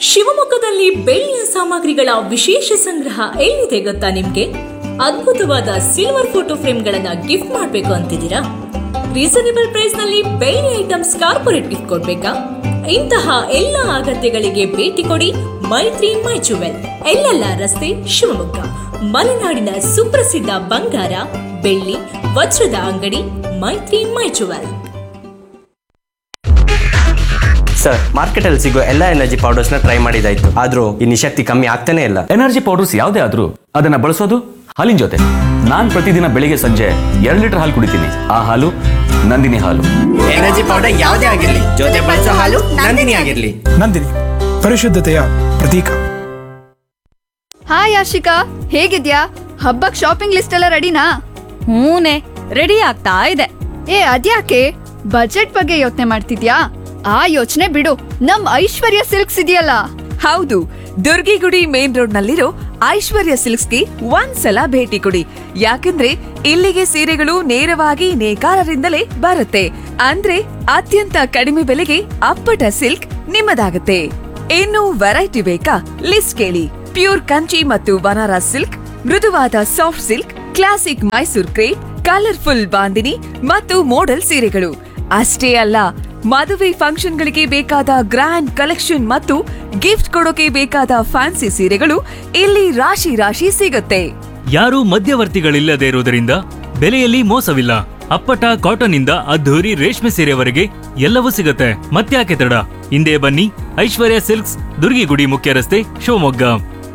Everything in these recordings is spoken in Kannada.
ಶಿವಮೊಗ್ಗದಲ್ಲಿ ಬೆಳ್ಳಿಯ ಸಾಮಗ್ರಿಗಳ ವಿಶೇಷ ಸಂಗ್ರಹ ಎಲ್ಲಿದೆ ಗೊತ್ತಾ ನಿಮ್ಗೆ? ಅದ್ಭುತವಾದ ಸಿಲ್ವರ್ ಫೋಟೋ ಫ್ರೇಮ್ಗಳನ್ನ ಗಿಫ್ಟ್ ಮಾಡಬೇಕು ಅಂತಿದ್ದೀರಾ? ರೀಸನೇಬಲ್ ಪ್ರೈಸ್ ನಲ್ಲಿ ಬೆಳ್ಳಿ ಐಟಮ್ಸ್ ಕಾರ್ಪೊರೇಟ್ ಗಿಫ್ಟ್ ಕೊಡ್ಬೇಕಾ? ಇಂತಹ ಎಲ್ಲ ಅಗತ್ಯಗಳಿಗೆ ಭೇಟಿ ಕೊಡಿ ಮೈತ್ರಿ ಮೈ ಜುವೆಲ್, ಎಲ್ಲೆಲ್ಲ ರಸ್ತೆ, ಶಿವಮೊಗ್ಗ. ಮಲೆನಾಡಿನ ಸುಪ್ರಸಿದ್ಧ ಬಂಗಾರ, ಬೆಳ್ಳಿ, ವಜ್ರದ ಅಂಗಡಿ ಮೈತ್ರಿ ಮೈ ಜುವೆಲ್. ಸರ್, ಮಾರ್ಕೆಟ್ ಅಲ್ಲಿ ಸಿಗೋ ಎಲ್ಲಾ ಎನರ್ಜಿ ಪೌಡರ್ಸ್ ನ ಟ್ರೈ ಮಾಡಿದಾಯ್ತು, ಆದ್ರೂ ಈ ನಿಶಕ್ತಿ ಕಮ್ಮಿ ಆಗ್ತಾನೆ ಇಲ್ಲ. ಎನರ್ಜಿ ಪೌಡರ್ಸ್ ಯಾವುದೇ ಆದ್ರೂ ಅದನ್ನ ಬಳಸೋದು ಹಾಲಿನ ಜೊತೆ. ನಾನ್ ಪ್ರತಿದಿನ ಬೆಳಿಗ್ಗೆ ಸಂಜೆ 2 ಲೀಟರ್ ಹಾಲು ಕುಡಿತೀನಿ. ಆ ಹಾಲು ನಂದಿನಿ ಹಾಲು. ಎನರ್ಜಿ ಪೌಡರ್ ಯಾವುದೇ ಆಗಿರ್ಲಿ, ಜೊತೆ ಬಳಸೋ ಹಾಲು ನಂದಿನಿ ಆಗಿರ್ಲಿ. ನಂದಿನಿ, ಪರಿಶುದ್ಧತೆಯ ಪ್ರತೀಕ. ಹಾಯ್ ಆಶಿಕಾ, ಹೇಗಿದ್ಯಾ? ಹಬ್ಬಕ್ ಶಾಪಿಂಗ್ ಲಿಸ್ಟ್ ಎಲ್ಲ ರೆಡಿನಾ? ಹೂನೆ, ರೆಡಿ ಆಗ್ತಾ ಇದೆ. ಅದ್ಯಾಕೆ ಬಜೆಟ್ ಬಗ್ಗೆ ಯೋಚನೆ ಮಾಡ್ತಿದ್ಯಾ? ಆ ಯೋಚನೆ ಬಿಡು, ನಮ್ ಐಶ್ವರ್ಯ ಸಿಲ್ಕ್ಸ್ ಇದೆಯಲ್ಲ. ಹೌದು, ದುರ್ಗಿಗುಡಿ ಮೇನ್ ರೋಡ್ ನಲ್ಲಿರೋ ಐಶ್ವರ್ಯ ಸಿಲ್ಕ್ಸ್ಗೆ ಒಂದ್ಸಲ ಭೇಟಿ ಕೊಡಿ. ಯಾಕಂದ್ರೆ ಇಲ್ಲಿಗೆ ಸೀರೆಗಳು ನೇರವಾಗಿ ನೇಕಾರರಿಂದಲೇ ಬರುತ್ತೆ. ಅಂದ್ರೆ ಅತ್ಯಂತ ಕಡಿಮೆ ಬೆಲೆಗೆ ಅಪ್ಪಟ ಸಿಲ್ಕ್ ನಿಮ್ಮದಾಗುತ್ತೆ. ಇನ್ನು ವೆರೈಟಿ ಬೇಕಾ? ಲಿಸ್ಟ್ ಕೇಳಿ. ಪ್ಯೂರ್ ಕಂಚಿ ಮತ್ತು ಬನಾರಸ್ ಸಿಲ್ಕ್, ಮೃದುವಾದ soft silk, classic Mysore crepe, colourful bandhani ಮತ್ತು ಮೋಡಲ್ ಸೀರೆಗಳು ಅಷ್ಟೇ ಅಲ್ಲ, ಮದುವೆ ಫಂಕ್ಷನ್ಗಳಿಗೆ ಬೇಕಾದ ಗ್ರ್ಯಾಂಡ್ ಕಲೆಕ್ಷನ್ ಮತ್ತು ಗಿಫ್ಟ್ ಕೊಡೋಕೆ ಬೇಕಾದ ಫ್ಯಾನ್ಸಿ ಸೀರೆಗಳು ಇಲ್ಲಿ ರಾಶಿ ರಾಶಿ ಸಿಗುತ್ತೆ. ಯಾರೂ ಮಧ್ಯವರ್ತಿಗಳಿಲ್ಲದೆ ಇರುವುದರಿಂದ ಬೆಲೆಯಲ್ಲಿ ಮೋಸವಿಲ್ಲ. ಅಪ್ಪಟ ಕಾಟನ್ ಇಂದ ಅದ್ಧೂರಿ ರೇಷ್ಮೆ ಸೀರೆವರೆಗೆ ಎಲ್ಲವೂ ಸಿಗುತ್ತೆ. ಮತ್ತ್ಯಾಕೆ ತಡ, ಹಿಂದೆ ಬನ್ನಿ. ಐಶ್ವರ್ಯ ಸಿಲ್ಕ್ಸ್, ದುರ್ಗಿಗುಡಿ ಮುಖ್ಯ ರಸ್ತೆ, ಶಿವಮೊಗ್ಗ.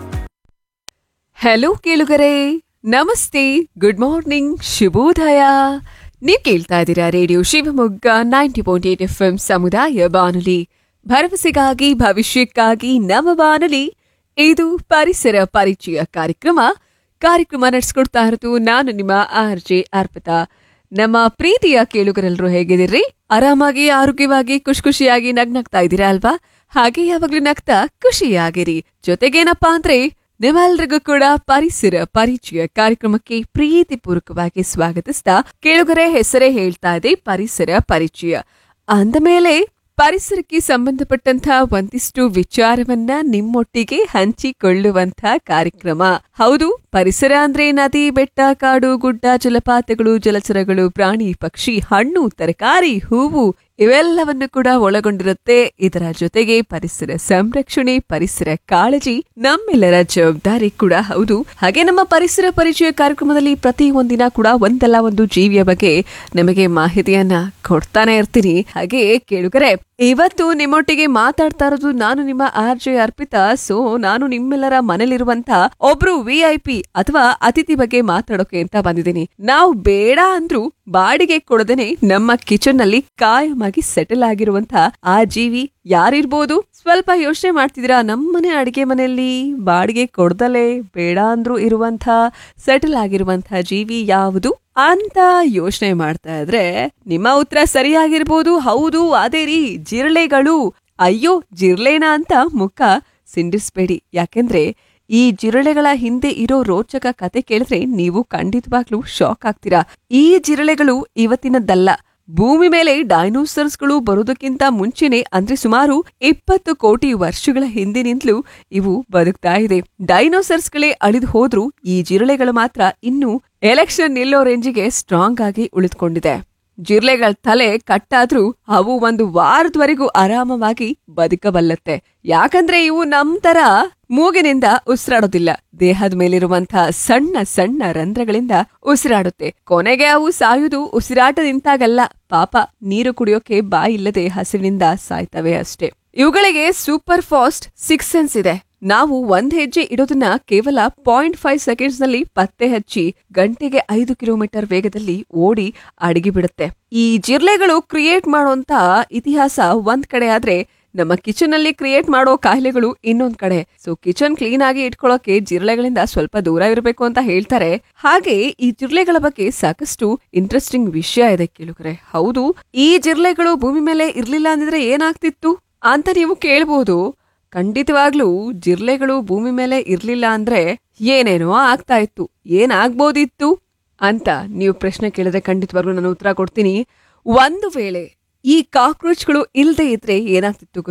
ಹಲೋ ಕೇಳುಗರೆ, ನಮಸ್ತೆ, ಗುಡ್ ಮಾರ್ನಿಂಗ್, ಶುಭೋದಯ. ನೀವ್ ಕೇಳ್ತಾ ಇದ್ದೀರಾ ರೇಡಿಯೋ ಶಿವಮೊಗ್ಗ 90.8 FM ಸಮುದಾಯ ಬಾನುಲಿ, ಭರವಸೆಗಾಗಿ ಭವಿಷ್ಯಕ್ಕಾಗಿ ನಮ್ಮ ಬಾನುಲಿ. ಇದು ಪರಿಸರ ಪರಿಚಯ ಕಾರ್ಯಕ್ರಮ ನಡೆಸ್ಕೊಡ್ತಾ ಇರೋದು ನಾನು ನಿಮ್ಮ RJ ಅರ್ಪಿತಾ. ನಮ್ಮ ಪ್ರೀತಿಯ ಕೇಳುಗರೆಲ್ಲರೂ ಹೇಗಿದ್ದೀರಿ? ಆರಾಮಾಗಿ, ಆರೋಗ್ಯವಾಗಿ, ಖುಷಿಯಾಗಿ ನಗ್ನಗ್ತಾ ಇದ್ದೀರಾ ಅಲ್ವಾ? ಹಾಗೆ ಯಾವಾಗ್ಲೂ ನಗ್ತಾ ಖುಷಿಯಾಗಿರಿ. ಜೊತೆಗೇನಪ್ಪಾ ಅಂದ್ರೆ ನಿಮ್ಮೆಲ್ರಿಗೂ ಕೂಡ ಪರಿಸರ ಪರಿಚಯ ಕಾರ್ಯಕ್ರಮಕ್ಕೆ ಪ್ರೀತಿಪೂರ್ವಕವಾಗಿ ಸ್ವಾಗತಿಸ್ತಾ, ಕೇಳುಗರೆ ಹೆಸರೇ ಹೇಳ್ತಾ ಇದೆ ಪರಿಸರ ಪರಿಚಯ ಅಂದಮೇಲೆ ಪರಿಸರಕ್ಕೆ ಸಂಬಂಧಪಟ್ಟಂತ ಒಂದಿಷ್ಟು ವಿಚಾರವನ್ನ ನಿಮ್ಮೊಟ್ಟಿಗೆ ಹಂಚಿಕೊಳ್ಳುವಂತ ಕಾರ್ಯಕ್ರಮ. ಹೌದು, ಪರಿಸರ ಅಂದ್ರೆ ನದಿ, ಬೆಟ್ಟ, ಕಾಡು, ಗುಡ್ಡ, ಜಲಪಾತಗಳು, ಜಲಚರಗಳು, ಪ್ರಾಣಿ, ಪಕ್ಷಿ, ಹಣ್ಣು, ತರಕಾರಿ, ಹೂವು ಇವೆಲ್ಲವನ್ನು ಕೂಡ ಒಳಗೊಂಡಿರುತ್ತೆ. ಇದರ ಜೊತೆಗೆ ಪರಿಸರ ಸಂರಕ್ಷಣೆ, ಪರಿಸರ ಕಾಳಜಿ ನಮ್ಮೆಲ್ಲರ ಜವಾಬ್ದಾರಿ ಕೂಡ ಹೌದು. ಹಾಗೆ ನಮ್ಮ ಪರಿಸರ ಪರಿಚಯ ಕಾರ್ಯಕ್ರಮದಲ್ಲಿ ಪ್ರತಿ ಒಂದಿನ ಕೂಡ ಒಂದಲ್ಲ ಒಂದು ಜೀವಿಯ ಬಗ್ಗೆ ನಮಗೆ ಮಾಹಿತಿಯನ್ನ ಕೊಡ್ತಾನೆ ಇರ್ತೀನಿ. ಹಾಗೆ ಕೇಳುಗರೆ, ಇವತ್ತು ನಿಮ್ಮೊಟ್ಟಿಗೆ ಮಾತಾಡ್ತಾ ಇರೋದು ನಾನು ನಿಮ್ಮ RJ ಅರ್ಪಿತಾ. ಸೊ ನಾನು ನಿಮ್ಮೆಲ್ಲರ ಮನೇಲಿರುವಂತ ಒಬ್ರು VIP ಅಥವಾ ಅತಿಥಿ ಬಗ್ಗೆ ಮಾತಾಡೋಕೆ ಅಂತ ಬಂದಿದ್ದೀನಿ. ನಾವು ಬೇಡ ಅಂದ್ರೂ ಬಾಡಿಗೆ ಕೊಡದೇನೆ ನಮ್ಮ ಕಿಚನ್ ನಲ್ಲಿ ಕಾಯಮಾಗಿ ಸೆಟಲ್ ಆಗಿರುವಂತ ಆ ಜೀವಿ ಯಾರಿರ್ಬೋದು? ಸ್ವಲ್ಪ ಯೋಚನೆ ಮಾಡ್ತಿದ್ದೀರಾ? ನಮ್ಮನೆ ಅಡಿಗೆ ಮನೆಯಲ್ಲಿ ಬಾಡಿಗೆ ಕೊಡ್ದಲೆ ಬೇಡ ಅಂದ್ರೂ ಇರುವಂತ ಸೆಟಲ್ ಆಗಿರುವಂತ ಜೀವಿ ಯಾವುದು ಅಂತ ಯೋಚನೆ ಮಾಡ್ತಾ ಇದ್ರೆ ನಿಮ್ಮ ಉತ್ತರ ಸರಿಯಾಗಿರ್ಬೋದು. ಹೌದು, ಅದೇ ರೀ, ಜಿರಳೆಗಳು. ಅಯ್ಯೋ, ಜಿರ್ಲೆನಾ ಅಂತ ಮುಖ ಸಿಂಡಿಸ್ಬೇಡಿ. ಯಾಕೆಂದ್ರೆ ಈ ಜಿರಳೆಗಳ ಹಿಂದೆ ಇರೋ ರೋಚಕ ಕತೆ ಕೇಳಿದ್ರೆ ನೀವು ಖಂಡಿತವಾಗ್ಲೂ ಶಾಕ್ ಆಗ್ತೀರಾ. ಈ ಜಿರಳೆಗಳು ಇವತ್ತಿನದ್ದಲ್ಲ. ಭೂಮಿ ಮೇಲೆ ಡೈನೋಸರ್ಸ್ಗಳು ಬರೋದಕ್ಕಿಂತ ಮುಂಚೆನೆ, ಅಂದ್ರೆ ಸುಮಾರು 20 ಕೋಟಿ ವರ್ಷಗಳ ಹಿಂದಿನಿಂದಲೂ ಇವು ಬದುಕ್ತಾ ಇದೆ. ಡೈನೋಸರ್ಸ್ಗಳೇ ಅಳಿದು ಹೋದ್ರೂ ಈ ಜಿರಳೆಗಳು ಮಾತ್ರ ಇನ್ನೂ ಎಲೆಕ್ಷನ್ ನಿಲ್ಲೋ ರೇಂಜಿಗೆ ಸ್ಟ್ರಾಂಗ್ ಆಗಿ ಉಳಿದುಕೊಂಡಿದೆ. ಜಿರ್ಲೆಗಳ ತಲೆ ಕಟ್ಟಾದ್ರೂ ಅವು 1 ವಾರದವರೆಗೂ ಆರಾಮವಾಗಿ ಬದುಕಬಲ್ಲತ್ತೆ. ಯಾಕಂದ್ರೆ ಇವು ನಮ್ ತರ ಮೂಗಿನಿಂದ ಉಸಿರಾಡೋದಿಲ್ಲ. ದೇಹದ ಮೇಲಿರುವಂತಹ ಸಣ್ಣ ಸಣ್ಣ ರಂಧ್ರಗಳಿಂದ ಉಸಿರಾಡುತ್ತೆ. ಕೊನೆಗೆ ಅವು ಸಾಯುವುದು ಉಸಿರಾಟದಿಂದಾಗಲ್ಲ, ಪಾಪ ನೀರು ಕುಡಿಯೋಕೆ ಬಾಯಿ ಇಲ್ಲದೆ ಹಸಿವಿನಿಂದ ಸಾಯ್ತವೆ ಅಷ್ಟೇ. ಇವುಗಳಿಗೆ ಸೂಪರ್ ಫಾಸ್ಟ್ 6 ಸೆನ್ಸ್ ಇದೆ. ನಾವು 1 ಹೆಜ್ಜೆ ಇಡೋದನ್ನ ಕೇವಲ 0.5 ಸೆಕೆಂಡ್ಸ್ ನಲ್ಲಿ ಪತ್ತೆ ಹಚ್ಚಿ ಗಂಟೆಗೆ 5 ಕಿಲೋಮೀಟರ್ ವೇಗದಲ್ಲಿ ಓಡಿ ಅಡಗಿಬಿಡುತ್ತೆ. ಈ ಜಿರ್ಲೆಗಳು ಕ್ರಿಯೇಟ್ ಮಾಡುವಂತ ಇತಿಹಾಸ ಒಂದ್ ಕಡೆ ಆದ್ರೆ, ನಮ್ಮ ಕಿಚನ್ ಅಲ್ಲಿ ಕ್ರಿಯೇಟ್ ಮಾಡೋ ಕಾಯಿಲೆಗಳು ಇನ್ನೊಂದ್ ಕಡೆ. ಸೊ ಕಿಚನ್ ಕ್ಲೀನ್ ಆಗಿ ಇಟ್ಕೊಳ್ಳೋಕೆ ಜಿರ್ಲೆಗಳಿಂದ ಸ್ವಲ್ಪ ದೂರ ಇರಬೇಕು ಅಂತ ಹೇಳ್ತಾರೆ. ಹಾಗೆ ಈ ಜಿರ್ಲೆಗಳ ಬಗ್ಗೆ ಸಾಕಷ್ಟು ಇಂಟ್ರೆಸ್ಟಿಂಗ್ ವಿಷಯ ಇದೆ ಕೇಳುಗರೆ. ಹೌದು, ಈ ಜಿರ್ಲೆಗಳು ಭೂಮಿ ಮೇಲೆ ಇರ್ಲಿಲ್ಲ ಅಂದಿದ್ರೆ ಏನಾಗ್ತಿತ್ತು ಅಂತ ನೀವು ಕೇಳ್ಬೋದು. ಖಂಡಿತವಾಗ್ಲೂ ಜಿರ್ಲೆಗಳು ಭೂಮಿ ಮೇಲೆ ಇರ್ಲಿಲ್ಲ ಅಂದ್ರೆ ಏನೇನೋ ಆಗ್ತಾ ಇತ್ತು. ಏನಾಗ್ಬೋದಿತ್ತು ಅಂತ ನೀವು ಪ್ರಶ್ನೆ ಕೇಳಿದ್ರೆ ಖಂಡಿತವಾಗ್ಲೂ ನಾನು ಉತ್ತರ ಕೊಡ್ತೀನಿ. ಒಂದು ವೇಳೆ ಈ ಕಾಕ್ರೋಚ್ಗಳು ಇಲ್ದೇ ಇದ್ರೆ ಏನಾಗ್ತಿತ್ತು ಗೊತ್ತಾ?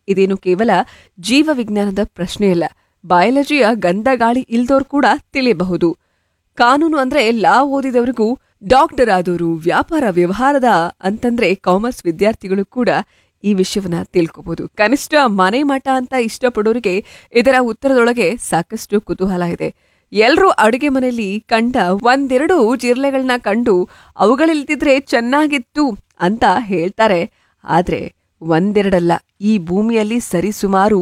ಇದೇನು ಕೇವಲ ಜೀವ ವಿಜ್ಞಾನದ ಪ್ರಶ್ನೆಯಲ್ಲ, ಬಯಾಲಜಿಯ ಗಂಧ ಗಾಳಿ ಇಲ್ದೋರು ಕೂಡ ತಿಳಿಯಬಹುದು. ಕಾನೂನು ಅಂದ್ರೆ ಲಾ ಓದಿದವರಿಗೂ, ಡಾಕ್ಟರ್ ಆದವರು, ವ್ಯಾಪಾರ ವ್ಯವಹಾರದ ಅಂತಂದ್ರೆ ಕಾಮರ್ಸ್ ವಿದ್ಯಾರ್ಥಿಗಳು ಕೂಡ ಈ ವಿಷಯವನ್ನ ತಿಳ್ಕೋಬಹುದು. ಕನಿಷ್ಠ ಮನೆ ಮಠ ಅಂತ ಇಷ್ಟಪಡೋರಿಗೆ ಇದರ ಉತ್ತರದೊಳಗೆ ಸಾಕಷ್ಟು ಕುತೂಹಲ ಇದೆ. ಎಲ್ರೂ ಅಡುಗೆ ಮನೆಯಲ್ಲಿ ಕಂಡ ಒಂದೆರಡು ಜಿರ್ಲೆಗಳನ್ನ ಕಂಡು ಅವುಗಳಿಲ್ದಿದ್ರೆ ಚೆನ್ನಾಗಿತ್ತು ಅಂತ ಹೇಳ್ತಾರೆ. ಆದ್ರೆ ಒಂದೆರಡಲ್ಲ, ಈ ಭೂಮಿಯಲ್ಲಿ ಸರಿಸುಮಾರು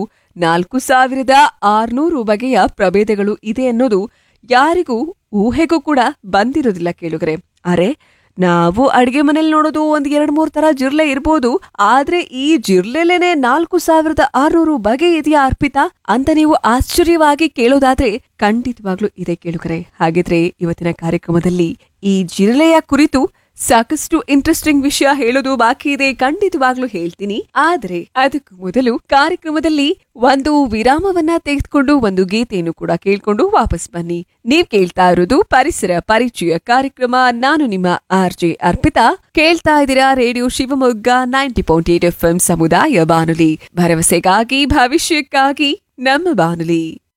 4600 ಬಗೆಯ ಪ್ರಭೇದಗಳು ಇದೆ ಅನ್ನೋದು ಯಾರಿಗೂ ಊಹೆಗೂ ಕೂಡ ಬಂದಿರೋದಿಲ್ಲ ಕೇಳುಗರೆ. ಅರೆ, ನಾವು ಅಡ್ಗೆ ಮನೇಲಿ ನೋಡೋದು 1-2-3 ತರ ಜಿರ್ಲೆ ಇರ್ಬೋದು, ಆದ್ರೆ ಈ ಜಿರ್ಲೆಲೇನೆ 4600 ಬಗೆ ಇದೆಯಾ ಅರ್ಪಿತಾ ಅಂತ ನೀವು ಆಶ್ಚರ್ಯವಾಗಿ ಕೇಳೋದಾದ್ರೆ ಖಂಡಿತವಾಗ್ಲೂ ಇದೆ ಕೇಳುಗರೆ. ಹಾಗಿದ್ರೆ ಇವತ್ತಿನ ಕಾರ್ಯಕ್ರಮದಲ್ಲಿ ಈ ಜಿರ್ಲೆಯ ಕುರಿತು ಸಾಕಷ್ಟು ಇಂಟ್ರೆಸ್ಟಿಂಗ್ ವಿಷಯ ಹೇಳೋದು ಬಾಕಿ ಇದೆ, ಖಂಡಿತವಾಗ್ಲೂ ಹೇಳ್ತೀನಿ. ಆದ್ರೆ ಅದಕ್ಕೂ ಮೊದಲು ಕಾರ್ಯಕ್ರಮದಲ್ಲಿ ಒಂದು ವಿರಾಮವನ್ನ ತೆಗೆದುಕೊಂಡು ಒಂದು ಗೀತೆಯನ್ನು ಕೂಡ ಕೇಳ್ಕೊಂಡು ವಾಪಸ್ ಬನ್ನಿ. ನೀವ್ ಕೇಳ್ತಾ ಇರೋದು ಪರಿಸರ ಪರಿಚಯ ಕಾರ್ಯಕ್ರಮ. ನಾನು ನಿಮ್ಮ RJ ಅರ್ಪಿತಾ. ಕೇಳ್ತಾ ಇದ್ದೀರಾ ರೇಡಿಯೋ ಶಿವಮೊಗ್ಗ 90.8 FM ಸಮುದಾಯ ಬಾನುಲಿ, ಭರವಸೆಗಾಗಿ ಭವಿಷ್ಯಕ್ಕಾಗಿ ನಮ್ಮ ಬಾನುಲಿ.